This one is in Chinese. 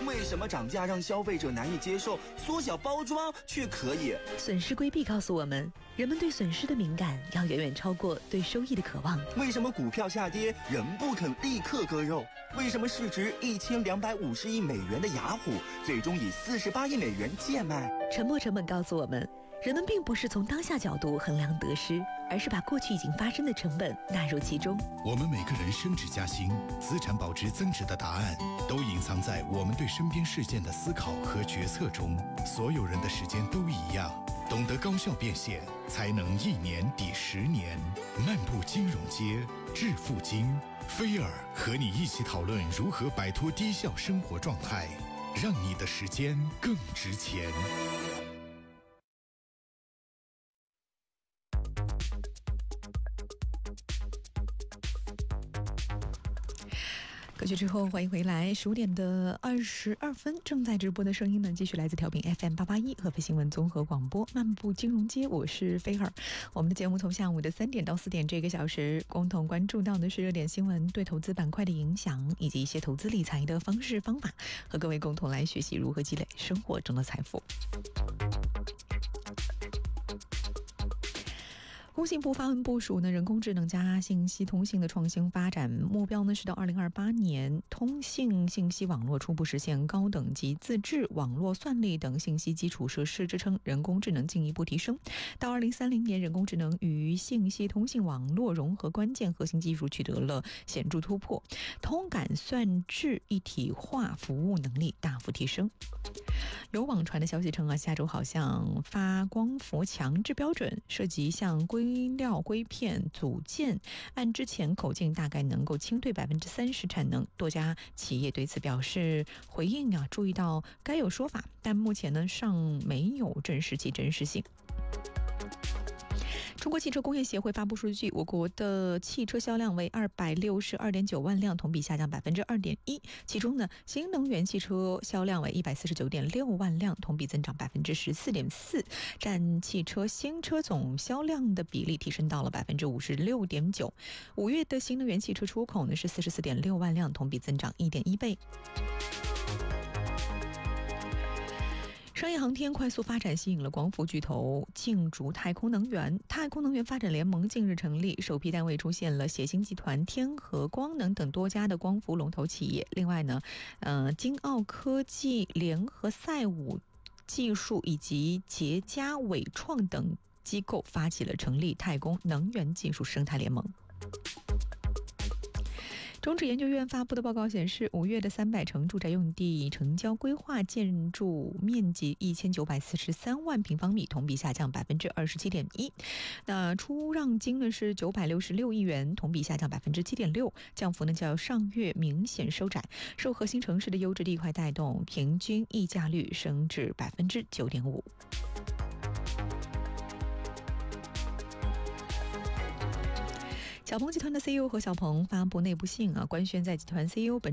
为什么涨价让消费者难以接受，缩小包装却可以？ 损失规避告诉我们，人们对损失的敏感要远远超过对收益的渴望。 为什么股票下跌仍不肯立刻割肉？为什么市值1250亿美元的雅虎最终以48亿美元贱卖？ 沉没成本告诉我们，人们并不是从当下角度衡量得失，而是把过去已经发生的成本纳入其中。 我们每个人升职加薪、资产保值增值的答案，都隐藏在我们对身边事件的思考和决策中。所有人的时间都一样，懂得高效变现，才能1年抵10年。漫步金融街，致富经，菲尔和你一起讨论如何摆脱低效生活状态，让你的时间更值钱。 歌曲之后欢迎回来，15点的22分，正在直播的声音呢，继续来自调频 FM881 合肥新闻综合广播漫步金融街，我是菲尔。我们的节目从下午的3点到4点这个小时，共同关注到的是热点新闻对投资板块的影响，以及一些投资理财的方式方法，和各位共同来学习如何积累生活中的财富。工信部发文部署呢，人工智能加信息通信的创新发展目标呢，是到2028年，通信信息网络初步实现高等级自治，网络算力等信息基础设施支撑人工智能进一步提升。到2030年，人工智能与信息通信网络融合关键核心技术取得了显著突破，通感算质一体化服务能力大幅提升。有网传的消息称啊，下周好像发光伏强制标准涉及像硅料硅片组件，按之前口径大概能够清退30%产能。多家企业对此表示回应啊，注意到该有说法，但目前呢尚没有证实其真实性。中国汽车工业协会发布数据，我国的汽车销量为262.9万辆，同比下降2.1%。其中呢，新能源汽车销量为149.6万辆，同比增长14.4%，占汽车新车总销量的比例提升到了56.9%。5月的新能源汽车出口呢是44.6万辆，同比增长1.1倍。商业航天快速发展吸引了光伏巨头竞逐太空能源。太空能源发展联盟近日成立，首批单位出现了协鑫集团、天合光能等多家的光伏龙头企业。另外呢，金奥科技、联合赛武技术以及捷佳伟创等机构发起了成立太空能源技术生态联盟。中指研究院发布的报告显示，5月的300城住宅用地成交规划建筑面积1943万平方米，同比下降27.1%。那出让金呢是966亿元，同比下降7.6%，降幅呢较上月明显收窄。受核心城市的优质地块带动，平均溢价率升至9.5%。小鹏集团的 CEO 何小鹏发布内部信啊，官宣在集团 CEO 本